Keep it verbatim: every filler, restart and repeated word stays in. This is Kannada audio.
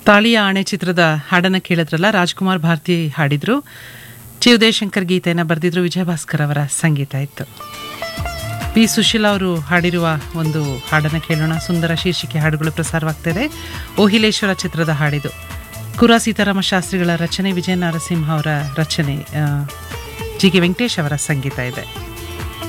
ತಾಳಿಯ ಆಣೆ ಚಿತ್ರದ ಹಾಡನ್ನು ಕೇಳಿದ್ರಲ್ಲ, ರಾಜ್ಕುಮಾರ್ ಭಾರತಿ ಹಾಡಿದ್ರು. ಚಿ ಉದಯಶಂಕರ್ ಗೀತೆಯನ್ನು ಬರೆದಿದ್ರು, ವಿಜಯಭಾಸ್ಕರ್ ಅವರ ಸಂಗೀತ ಇತ್ತು. ಪಿ ಸುಶೀಲಾ ಅವರು ಹಾಡಿರುವ ಒಂದು ಹಾಡನ್ನು ಕೇಳೋಣ. ಸುಂದರ ಶೀರ್ಷಿಕೆ ಹಾಡುಗಳು ಪ್ರಸಾರವಾಗ್ತಿದೆ. ಓಹಿಲೇಶ್ವರ ಚಿತ್ರದ ಹಾಡಿದು. ಕುರಾ ಸೀತಾರಾಮ ಶಾಸ್ತ್ರಿಗಳ ರಚನೆ, ವಿಜಯ ನರಸಿಂಹ ಅವರ ರಚನೆ, ಜಿ ಕೆ ವೆಂಕಟೇಶ್ ಅವರ ಸಂಗೀತ ಇದೆ.